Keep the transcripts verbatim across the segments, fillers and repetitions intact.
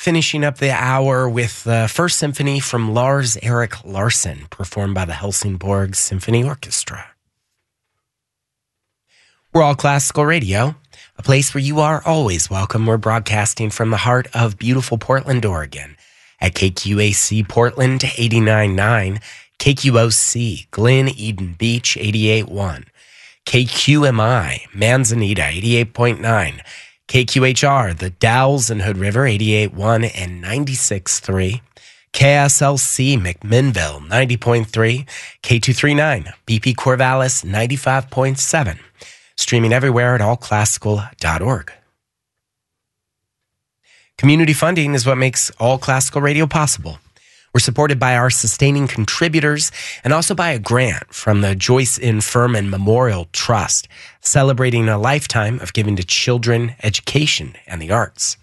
Finishing up the hour with the First Symphony from Lars Erik Larsson, performed by the Helsingborg Symphony Orchestra. We're All Classical Radio, a place where you are always welcome. We're broadcasting from the heart of beautiful Portland, Oregon, at K Q A C Portland eighty-nine point nine, K Q O C Glen Eden Beach eighty-eight point one, K Q M I Manzanita eighty-eight point nine, K Q H R The Dalles and Hood River eighty-eight point one and ninety-six point three, K S L C McMinnville ninety point three, K two thirty-nine B P Corvallis ninety-five point seven. Streaming everywhere at all classical dot org. Community funding is what makes All Classical Radio possible. We're supported by our sustaining contributors and also by a grant from the Joyce N. Furman Memorial Trust, celebrating a lifetime of giving to children, education, and the arts.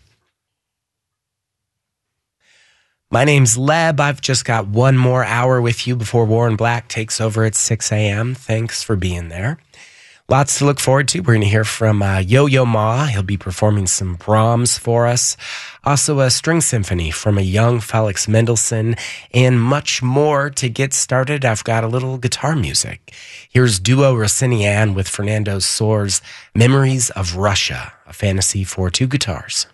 My name's Leb. I've just got one more hour with you before Warren Black takes over at six a.m. Thanks for being there. Lots to look forward to. We're going to hear from uh, Yo-Yo Ma. He'll be performing some Brahms for us. Also a string symphony from a young Felix Mendelssohn, and much more. To get started, I've got a little guitar music. Here's Duo Rossinian with Fernando Soares' Memories of Russia, a fantasy for two guitars.